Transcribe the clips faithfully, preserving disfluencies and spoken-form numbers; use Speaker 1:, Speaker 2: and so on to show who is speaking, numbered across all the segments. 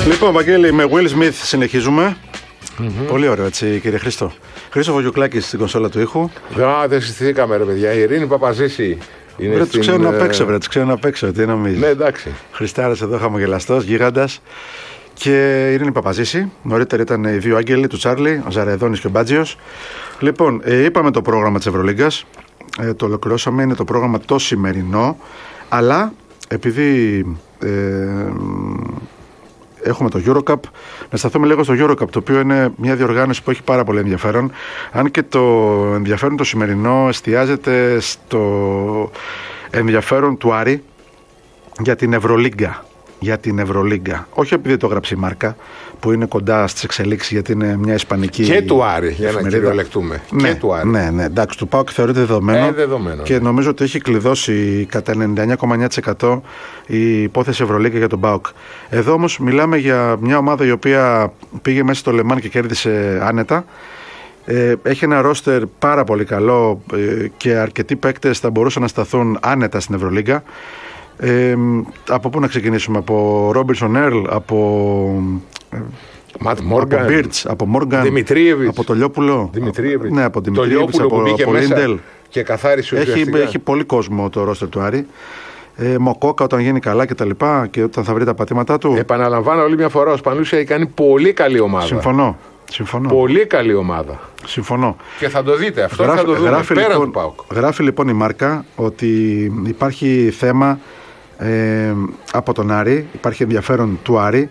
Speaker 1: Λοιπόν, Βαγγέλη, με Will Smith συνεχίζουμε. Mm-hmm. Πολύ ωραίο, έτσι, κύριε Χρήστο. Χρήστο Βογιουκλάκης στην κονσόλα του ήχου.
Speaker 2: Α, δεν συστηθήκαμε, ρε παιδιά. Η Ειρήνη Παπαζήση είναι.
Speaker 1: Βρε,
Speaker 2: στην...
Speaker 1: τους ξέρω να παίξω, βρε, τους ξέρω να παίξω. Τι νομίζεις.
Speaker 2: Ναι, εντάξει.
Speaker 1: Χριστάρας εδώ, χαμογελαστός, γίγαντας. Και η Ειρήνη Παπαζήση. Νωρίτερα ήταν οι δύο άγγελοι του Τσάρλι, ο Ζαρεδόνης και ο Μπάτζιος. Λοιπόν, ε, είπαμε το πρόγραμμα της Ευρωλίγκας. Ε, το ολοκληρώσαμε, είναι το πρόγραμμα το σημερινό. Αλλά επειδή. Ε, Έχουμε το EuroCup. Να σταθούμε λίγο στο EuroCup, το οποίο είναι μια διοργάνωση που έχει πάρα πολύ ενδιαφέρον. Αν και το ενδιαφέρον το σημερινό εστιάζεται στο ενδιαφέρον του Άρη για την Ευρωλίγκα. Για την Ευρωλίγκα. Όχι επειδή το έγραψε η Μάρκα, που είναι κοντά στις εξελίξεις, γιατί είναι μια ισπανική.
Speaker 2: Και του Άρη, για να κυριολεκτούμε.
Speaker 1: Ναι,
Speaker 2: και του Άρη.
Speaker 1: Ναι, ναι, εντάξει, του ΠΑΟΚ θεωρείται δεδομένο.
Speaker 2: Ε, δεδομένο.
Speaker 1: Και νομίζω ότι έχει κλειδώσει κατά ενενήντα εννέα κόμμα εννέα τοις εκατό η υπόθεση Ευρωλίγκα για τον ΠΑΟΚ. Εδώ όμως μιλάμε για μια ομάδα η οποία πήγε μέσα στο Λεμάν και κέρδισε άνετα. Ε, έχει ένα ρόστερ πάρα πολύ καλό ε, και αρκετοί παίκτες θα μπορούσαν να σταθούν άνετα στην Ευρωλίγκα. Ε, από πού να ξεκινήσουμε, από Ρόμπινσον Έρλ, από
Speaker 2: Ματ Μόργαν,
Speaker 1: από Μπίρτς, από Μόργαν,
Speaker 2: Δημητρίεβιτς,
Speaker 1: από το Λιόπουλο,
Speaker 2: Δημητρίεβιτς,
Speaker 1: ναι, από Δημητρίεβιτς,
Speaker 2: το
Speaker 1: από,
Speaker 2: που
Speaker 1: από Λίντελ.
Speaker 2: Και καθάρισε
Speaker 1: έχει, έχει πολύ κόσμο το ρόστερ του Άρη. Ε, Μοκόκα όταν γίνει καλά και τα λοιπά και όταν θα βρει τα πατήματά του.
Speaker 2: Επαναλαμβάνω άλλη μια φορά, ο Σπανούσια έχει κάνει πολύ καλή ομάδα.
Speaker 1: Συμφωνώ. Συμφωνώ.
Speaker 2: Πολύ καλή ομάδα.
Speaker 1: Συμφωνώ.
Speaker 2: Και θα το δείτε αυτό.
Speaker 1: Γράφει,
Speaker 2: θα το δούμε
Speaker 1: γράφει,
Speaker 2: πέρα
Speaker 1: λοιπόν,
Speaker 2: του ΠΑΟΚ.
Speaker 1: Γράφει λοιπόν η Μάρκα ότι υπάρχει θέμα ε, από τον Άρη, υπάρχει ενδιαφέρον του Άρη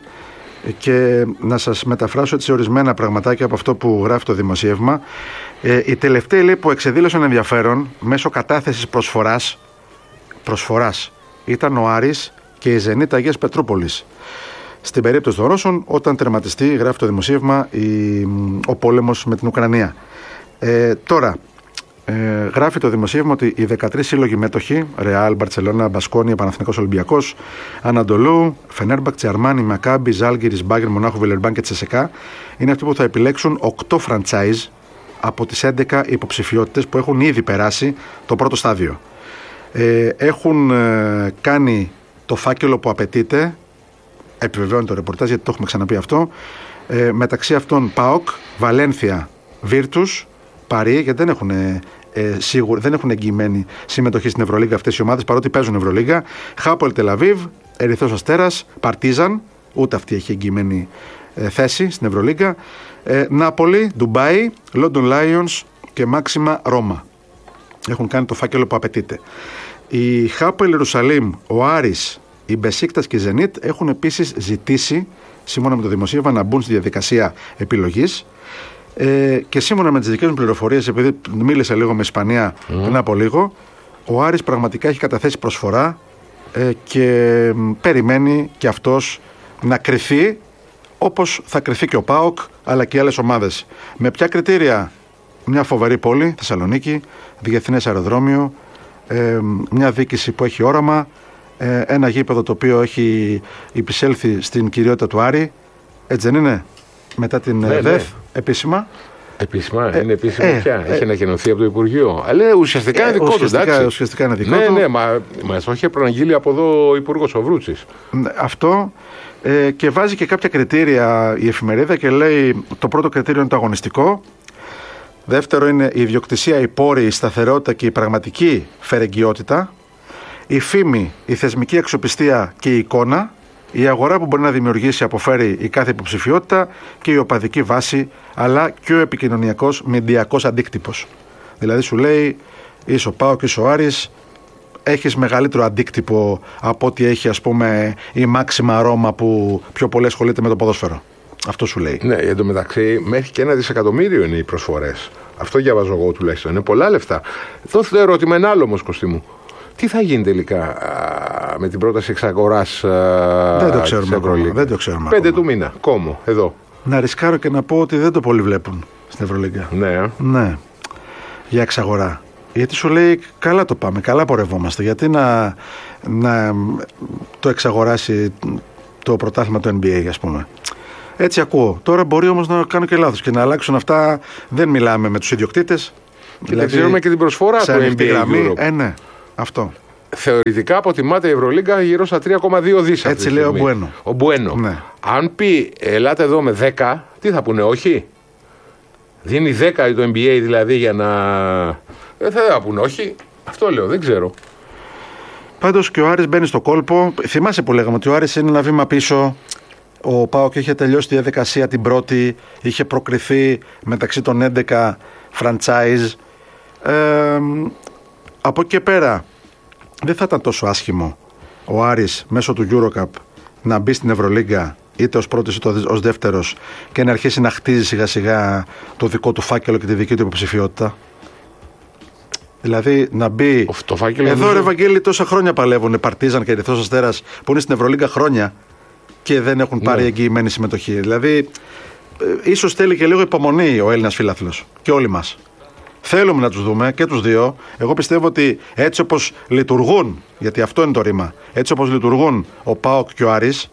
Speaker 1: και να σας μεταφράσω έτσι ορισμένα πραγματάκια από αυτό που γράφει το δημοσίευμα. Ε, οι τελευταίοι λέει, που εξεδήλωσαν ενδιαφέρον μέσω κατάθεσης προσφοράς, προσφοράς ήταν ο Άρης και η Ζενίτ Αγίας Πετρούπολης. Στην περίπτωση των Ρώσων, όταν τερματιστεί, γράφει το δημοσίευμα, η, ο πόλεμος με την Ουκρανία. Ε, τώρα, ε, γράφει το δημοσίευμα ότι οι δεκατρείς σύλλογοι μέτοχοι, Ρεάλ, Μπαρτσελώνα, Μπασκόνια, Παναθηναϊκός Ολυμπιακός, Αναντολού, Φενέρμπαχτσε, Αρμάνι, Μακάμπι, Ζάλγκιρις, Μπάγκερν, Μονάχου, Βιλερμπάν και Τσεσεκά, είναι αυτοί που θα επιλέξουν οκτώ franchise από τις έντεκα υποψηφιότητες που έχουν ήδη περάσει το πρώτο στάδιο. Ε, έχουν ε, κάνει το φάκελο που απαιτείται. Επιβεβαιώνει το ρεπορτάζ, γιατί το έχουμε ξαναπεί αυτό. Ε, μεταξύ αυτών ΠΑΟΚ, Βαλένθια, Βίρτους, Παρί, γιατί δεν έχουν, ε, σίγουρα, δεν έχουν εγγυημένη συμμετοχή στην Ευρωλίγκα αυτές οι ομάδες, παρότι παίζουν Ευρωλίγκα. Χάπολ Τελαβίβ, Ερυθρός Αστέρας, Παρτίζαν, ούτε αυτή έχει εγγυημένη ε, θέση στην Ευρωλίγκα. Ε, Νάπολη, Ντουμπάι, Λόντον Λάιονς και Μάξιμα Ρώμα. Έχουν κάνει το φάκελο που απαιτείται. Η Χάπολ Ιερουσαλήμ, ο Άρης, η Μπεσίκτας και η Ζενίτ έχουν επίσης ζητήσει, σύμφωνα με το δημοσίευμα, να μπουν στη διαδικασία επιλογής. Ε, και σύμφωνα με τις δικές μου πληροφορίες, επειδή μίλησα λίγο με Ισπανία mm. πριν από λίγο, ο Άρης πραγματικά έχει καταθέσει προσφορά ε, και περιμένει και αυτός να κριθεί όπως θα κριθεί και ο ΠΑΟΚ αλλά και οι άλλες ομάδες. Με ποια κριτήρια? Μια φοβερή πόλη, Θεσσαλονίκη, διεθνές αεροδρόμιο, ε, μια διοίκηση που έχει όραμα, ε, ένα γήπεδο το οποίο έχει υπησέλθει στην κυριότητα του Άρη. Έτσι δεν είναι? Μετά την ναι, ΔΕΘ, ναι. επίσημα.
Speaker 2: Επίσημα, ε, είναι επίσημα ε, πια. Ε, έχει ανακοινωθεί από το Υπουργείο. Αλλά ουσιαστικά ε, είναι δικό του, εντάξει.
Speaker 1: Ουσιαστικά είναι δικό
Speaker 2: ναι,
Speaker 1: του.
Speaker 2: Ναι, μα μας το είχε προαγγείλει από εδώ ο Υπουργός ο Βρούτσης.
Speaker 1: Αυτό ε, και βάζει και κάποια κριτήρια η εφημερίδα και λέει το πρώτο κριτήριο είναι το αγωνιστικό. Δεύτερο είναι η ιδιοκτησία, η πόρη, η σταθερότητα και η πραγματική φερεγγιότητα. Η φήμη, η θεσμική αξιοπιστία και η εικόνα. Η αγορά που μπορεί να δημιουργήσει, αποφέρει η κάθε υποψηφιότητα και η οπαδική βάση, αλλά και ο επικοινωνιακός μηντιακός αντίκτυπος. Δηλαδή σου λέει, είσαι ο ΠΑΟΚ και είσαι ο Άρης, έχεις μεγαλύτερο αντίκτυπο από ό,τι έχει, ας πούμε, η Μάξιμα Ρώμα που πιο πολύ ασχολείται με το ποδόσφαιρο. Αυτό σου λέει.
Speaker 2: Ναι, εν τω μεταξύ μέχρι και ένα δισεκατομμύριο είναι οι προσφορές. Αυτό διαβάζω εγώ τουλάχιστον. Είναι πολλά λεφτά. Το ερώτημα είναι άλλο όμως, Κωστή μου. Τι θα γίνει τελικά α, με την πρόταση εξαγοράς
Speaker 1: δεν το ξέρουμε ακόμα. Δεν το ξέρουμε
Speaker 2: Πέντε
Speaker 1: ακόμα.
Speaker 2: του μήνα, κόμμο, εδώ.
Speaker 1: Να ρισκάρω και να πω ότι δεν το πολύ βλέπουν στην Ευρωλίγκα.
Speaker 2: Ναι.
Speaker 1: Ναι. Για εξαγορά. Γιατί σου λέει καλά το πάμε, καλά πορευόμαστε. Γιατί να, να το εξαγοράσει το πρωτάθλημα του N B A, ας πούμε. Έτσι ακούω. Τώρα μπορεί όμως να κάνω και λάθος και να αλλάξουν αυτά. Δεν μιλάμε με τους ιδιοκτήτες.
Speaker 2: Και δηλαδή, δεν ξέρουμε και την προσφορά του N B A.
Speaker 1: Γραμμή, ε, ναι. Αυτό.
Speaker 2: θεωρητικά αποτιμάται η Ευρωλίγκα γύρω στα τρία κόμμα δύο δισεκατομμύρια.
Speaker 1: Έτσι λέει ο Μπουένο.
Speaker 2: Ο Μπουένο.
Speaker 1: Ναι.
Speaker 2: Αν πει ελάτε εδώ με δέκα, τι θα πούνε, όχι. Δίνει δέκα το N B A δηλαδή για να. Δεν θα πούνε όχι. Αυτό λέω, δεν ξέρω.
Speaker 1: Πάντως και ο Άρης μπαίνει στο κόλπο. Θυμάσαι που λέγαμε ότι ο Άρης είναι ένα βήμα πίσω. Ο ΠΑΟΚ είχε τελειώσει τη διαδικασία την πρώτη. Είχε προκριθεί μεταξύ των έντεκα franchise. Ε, από εκεί και πέρα δεν θα ήταν τόσο άσχημο ο Άρης μέσω του EuroCup να μπει στην Ευρωλίγκα είτε ως πρώτος είτε ως δεύτερος και να αρχίσει να χτίζει σιγά σιγά το δικό του φάκελο και τη δική του υποψηφιότητα. Δηλαδή να μπει.
Speaker 2: Το φάκελο
Speaker 1: εδώ
Speaker 2: νομίζω...
Speaker 1: ρε Βαγγέλη, τόσα χρόνια παλεύουν οι Παρτίζαν και Ερυθρός Αστέρας που είναι στην Ευρωλίγκα χρόνια και δεν έχουν πάρει ναι. εγγυημένη συμμετοχή. Δηλαδή, ε, ίσως θέλει και λίγο υπομονή ο Έλληνας φίλαθλος και όλοι μας. Θέλουμε να τους δούμε και τους δύο. Εγώ πιστεύω ότι έτσι όπως λειτουργούν, γιατί αυτό είναι το ρήμα, έτσι όπως λειτουργούν ο ΠΑΟΚ και ο Άρης,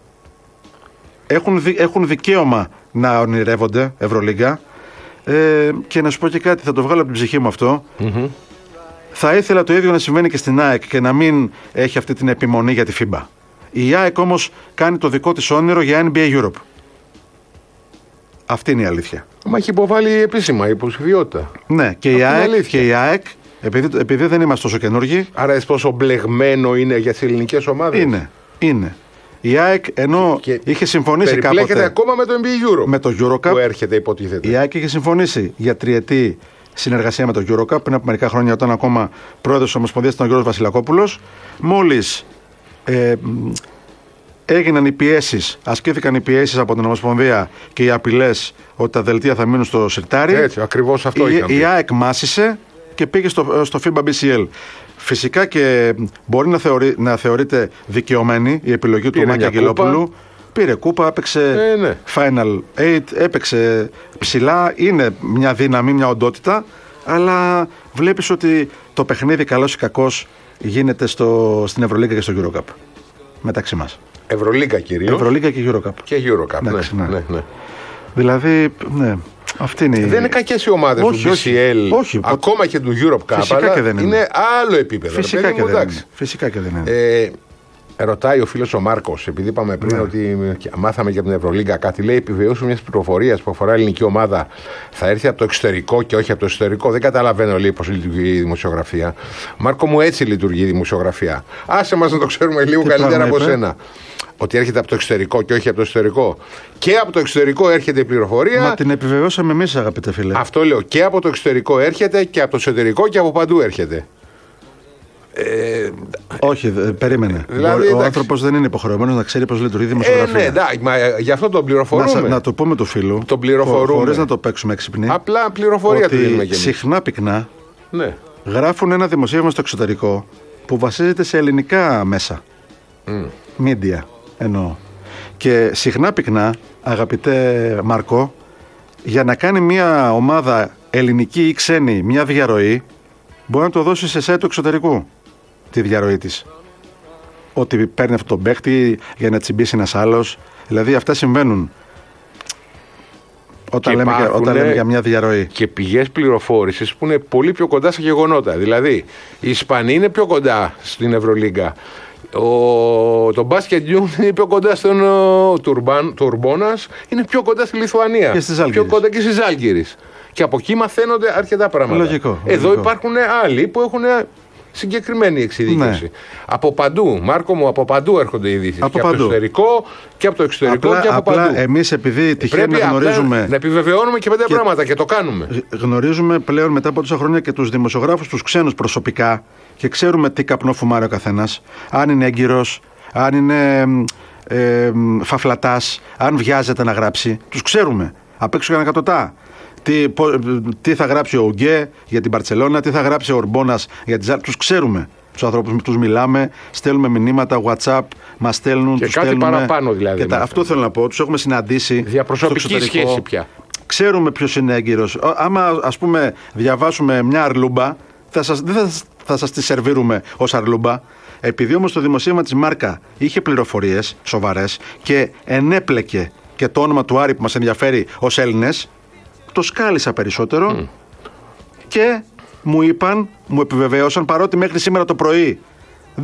Speaker 1: έχουν, δι, έχουν δικαίωμα να ονειρεύονται Ευρωλίγκα. Ε, και να σου πω και κάτι, θα το βγάλω από την ψυχή μου αυτό. Mm-hmm. Θα ήθελα το ίδιο να συμβαίνει και στην ΑΕΚ και να μην έχει αυτή την επιμονή για τη φίμπα. Η ΑΕΚ όμως κάνει το δικό της όνειρο για N B A Europe. Αυτή είναι η αλήθεια.
Speaker 2: Μα έχει υποβάλει επίσημα υποψηφιότητα.
Speaker 1: Ναι, και η, ΑΕΚ, και η ΑΕΚ, επειδή, επειδή δεν είμαστε τόσο καινούργοι.
Speaker 2: Άρα εσύ πόσο μπλεγμένο είναι για τις ελληνικές ομάδες.
Speaker 1: Είναι, είναι. Η ΑΕΚ ενώ και είχε συμφωνήσει κάποτε.
Speaker 2: Περιπλέκεται ακόμα με το N B A Europe.
Speaker 1: Με το EuroCup.
Speaker 2: Που έρχεται υποτίθεται.
Speaker 1: Η ΑΕΚ είχε συμφωνήσει για τριετή συνεργασία με το EuroCup πριν από μερικά χρόνια, όταν ακόμα πρόεδρος της Ομοσπονδίας ήταν ο Γιώργος Βασιλακόπουλος. Μόλις ε, έγιναν οι πιέσεις, ασκήθηκαν οι πιέσεις από την Ομοσπονδία και οι απειλές ότι τα δελτία θα μείνουν στο σιρτάρι.
Speaker 2: Έτσι, ακριβώς αυτό
Speaker 1: η, η ΑΕΚ μάσησε και πήγε στο, στο φίμπα μπι σι ελ. Φυσικά και μπορεί να, θεωρεί, να θεωρείται δικαιωμένη η επιλογή του Μάκη Αγγελόπουλου. Πήρε κούπα, έπαιξε
Speaker 2: ε, ναι.
Speaker 1: Final eight, έπαιξε ψηλά. Είναι μια δύναμη, μια οντότητα. Αλλά βλέπεις ότι το παιχνίδι καλός ή κακός γίνεται στο, στην Ευρωλίγκα και στο EuroCup. Μεταξύ μας.
Speaker 2: Ευρωλίγκα κυρίως.
Speaker 1: Ευρωλίγκα και EuroCup.
Speaker 2: Και EuroCup,
Speaker 1: Εντάξει,
Speaker 2: ναι,
Speaker 1: ναι.
Speaker 2: ναι, ναι.
Speaker 1: Δηλαδή, ναι. Αυτή είναι η...
Speaker 2: Δεν είναι κακές οι ομάδες του μπι σι ελ,
Speaker 1: όχι,
Speaker 2: ακόμα και του EuroCup.
Speaker 1: Φυσικά και δεν είναι.
Speaker 2: Είναι άλλο επίπεδο.
Speaker 1: Φυσικά, και δεν, είναι. Φυσικά και δεν είναι.
Speaker 2: Ε, ρωτάει ο φίλος ο Μάρκος, επειδή είπαμε πριν ναι. ότι μάθαμε για την Ευρωλίγκα κάτι, λέει επιβεβαιώσουμε μια πληροφορία που αφορά ελληνική ομάδα. Θα έρθει από το εξωτερικό και όχι από το εσωτερικό. Δεν καταλαβαίνω λέει πώς λειτουργεί η δημοσιογραφία. Μάρκο μου, έτσι λειτουργεί η δημοσιογραφία. Άσε μας να το ξέρουμε λίγο τι καλύτερα από σένα. Ότι έρχεται από το εξωτερικό και όχι από το εσωτερικό. Και από το εξωτερικό έρχεται η πληροφορία.
Speaker 1: Μα την επιβεβαιώσαμε εμείς, αγαπητέ φίλε.
Speaker 2: Αυτό λέω. Και από το εξωτερικό έρχεται και από το εσωτερικό και από παντού έρχεται. Ε,
Speaker 1: όχι, δε, περίμενε.
Speaker 2: Δηλαδή,
Speaker 1: ο άνθρωπος δεν είναι υποχρεωμένος να ξέρει πώς λειτουργεί η δημοσιογραφία.
Speaker 2: Ε, ναι, εντάξει, μα γι' αυτό τον πληροφορούμε.
Speaker 1: Να, να το πούμε του φίλου.
Speaker 2: Τον πληροφορούμε.
Speaker 1: Χωρίς να το παίξουμε έξυπνοι.
Speaker 2: Απλά πληροφορία του δίνουμε και εμείς.
Speaker 1: Συχνά πυκνά
Speaker 2: ναι.
Speaker 1: γράφουν ένα δημοσίευμα στο εξωτερικό που βασίζεται σε ελληνικά μέσα. Mm. Media εννοώ. Και συχνά πυκνά, αγαπητέ Μάρκο, για να κάνει μια ομάδα ελληνική ή ξένη μια διαρροή, μπορεί να το δώσει σε site του εξωτερικού τη διαρροή της. Ότι παίρνει αυτόν τον παίχτη για να τσιμπήσει ένας άλλος. Δηλαδή αυτά συμβαίνουν όταν, λέμε για, όταν λέμε για μια διαρροή.
Speaker 2: Και πηγές πληροφόρησης που είναι πολύ πιο κοντά στα γεγονότα. Δηλαδή οι Ισπανοί είναι πιο κοντά στην Ευρωλίγκα. Ο, το Basket News είναι πιο κοντά στον Τουρμπόνας, είναι πιο κοντά στη Λιθουανία.
Speaker 1: Και στις
Speaker 2: πιο κοντά και στις Ζάλγκιρις. Και από εκεί μαθαίνονται αρκετά πράγματα.
Speaker 1: Λογικό,
Speaker 2: Εδώ
Speaker 1: λογικό.
Speaker 2: υπάρχουν άλλοι που έχουν συγκεκριμένη εξειδίκευση.
Speaker 1: Ναι.
Speaker 2: Από παντού, Μάρκο μου, από παντού έρχονται οι ειδήσεις.
Speaker 1: Από
Speaker 2: και
Speaker 1: παντού.
Speaker 2: από το εσωτερικό και από το εξωτερικό
Speaker 1: απλά,
Speaker 2: και από
Speaker 1: απλά
Speaker 2: παντού.
Speaker 1: Εμείς επειδή τυχαίνει να γνωρίζουμε.
Speaker 2: Να επιβεβαιώνουμε και πέντε και πράγματα και το κάνουμε.
Speaker 1: Γνωρίζουμε πλέον μετά από τόσα χρόνια και τους δημοσιογράφους, τους ξένους προσωπικά και ξέρουμε τι καπνό φουμάρει ο καθένας. Αν είναι έγκυρος, αν είναι ε, φαφλατάς, αν βιάζεται να γράψει. Τους ξέρουμε. Απ' έξω για εκατοτά. Τι, πο, τι θα γράψει ο Ουγγέ για την Μπαρτσελώνα, τι θα γράψει ο Ορμπόνας για τη Ζάλ. Τους ξέρουμε. Τους ανθρώπους με τους μιλάμε, στέλνουμε μηνύματα, WhatsApp, μας στέλνουν.
Speaker 2: Και
Speaker 1: τους
Speaker 2: κάτι
Speaker 1: στέλνουμε,
Speaker 2: παραπάνω δηλαδή.
Speaker 1: Και τα, αυτό θέλω να πω. Τους έχουμε συναντήσει.
Speaker 2: Διαπροσωπική σχέση πια.
Speaker 1: Ξέρουμε ποιος είναι έγκυρος. Άμα ας πούμε διαβάσουμε μια αρλούμπα, θα σας, δεν θα, θα σας τη σερβίρουμε ως αρλούμπα. Επειδή όμως το δημοσίευμα της Μάρκα είχε πληροφορίες σοβαρές και ενέπλεκε και το όνομα του Άρη που μας ενδιαφέρει ως Έλληνες, το σκάλισα περισσότερο mm. και μου είπαν, μου επιβεβαίωσαν, παρότι μέχρι σήμερα το πρωί